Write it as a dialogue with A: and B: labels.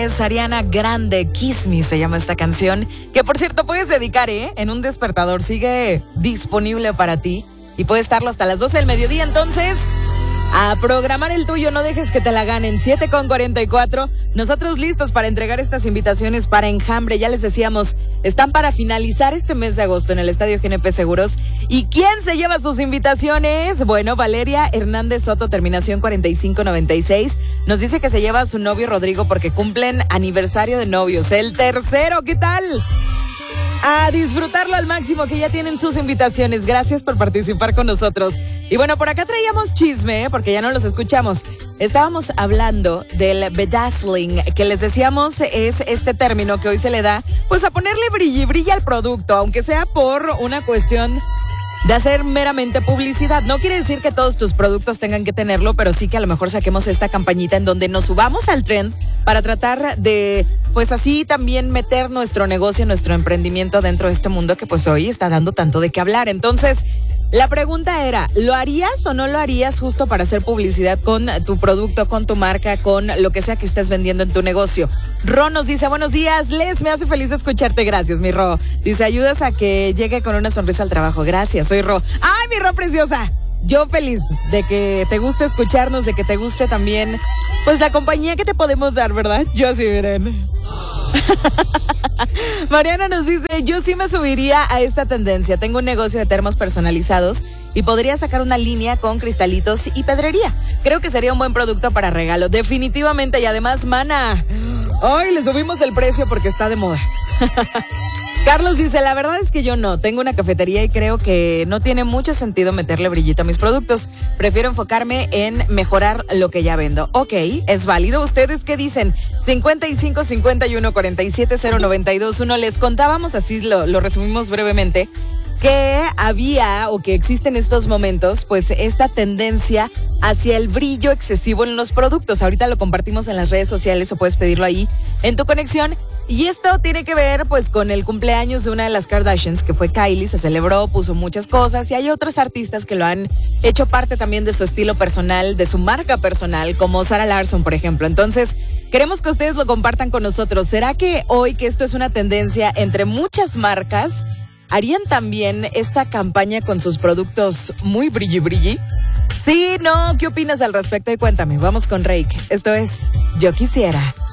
A: es Ariana Grande, Kiss Me se llama esta canción, que por cierto puedes dedicar, en un despertador, sigue disponible para ti y puede estarlo hasta las 12 del mediodía, entonces a programar el tuyo, no dejes que te la ganen. 7:44, nosotros listos para entregar estas invitaciones para Enjambre, ya les decíamos, están para finalizar este mes de agosto en el Estadio GNP Seguros. ¿Y quién se lleva sus invitaciones? Bueno, Valeria Hernández Soto, terminación 4596, nos dice que se lleva a su novio Rodrigo porque cumplen aniversario de novios, el tercero, ¿qué tal? A disfrutarlo al máximo, que ya tienen sus invitaciones. Gracias por participar con nosotros. Y bueno, por acá traíamos chisme, porque ya no los escuchamos. Estábamos hablando del bedazzling, que les decíamos es este término que hoy se le da, pues a ponerle brilla al producto, aunque sea por una cuestión de hacer meramente publicidad. No quiere decir que todos tus productos tengan que tenerlo, pero sí que a lo mejor saquemos esta campañita en donde nos subamos al tren para tratar de, pues así también meter nuestro negocio, nuestro emprendimiento dentro de este mundo que pues hoy está dando tanto de qué hablar. Entonces, la pregunta era, ¿lo harías o no lo harías justo para hacer publicidad con tu producto, con tu marca, con lo que sea que estés vendiendo en tu negocio? Ro nos dice, buenos días, Les, me hace feliz escucharte, gracias, mi Ro. Dice, ayudas a que llegue con una sonrisa al trabajo, gracias, soy Ro. ¡Ay, mi Ro preciosa! Yo feliz de que te guste escucharnos, de que te guste también, pues la compañía que te podemos dar, ¿verdad? Yo así, miren. Mariana nos dice, yo sí me subiría a esta tendencia. Tengo un negocio de termos personalizados y podría sacar una línea con cristalitos y pedrería. Creo que sería un buen producto para regalo, definitivamente. Y además, mana, ay, le subimos el precio porque está de moda. Carlos dice, la verdad es que yo no, tengo una cafetería y creo que no tiene mucho sentido meterle brillito a mis productos. Prefiero enfocarme en mejorar lo que ya vendo. Ok, es válido. ¿Ustedes qué dicen? 55 51 47 092 1. Les contábamos, así lo resumimos brevemente, que había o que existe en estos momentos pues esta tendencia hacia el brillo excesivo en los productos. Ahorita lo compartimos en las redes sociales o puedes pedirlo ahí en tu conexión. Y esto tiene que ver pues con el cumpleaños de una de las Kardashians, que fue Kylie, se celebró, puso muchas cosas y hay otros artistas que lo han hecho parte también de su estilo personal, de su marca personal, como Sarah Larsson, por ejemplo. Entonces, queremos que ustedes lo compartan con nosotros. ¿Será que hoy que esto es una tendencia entre muchas marcas, harían también esta campaña con sus productos muy brilli? Sí, no, ¿qué opinas al respecto? Y cuéntame, vamos con Reik. Esto es Yo Quisiera.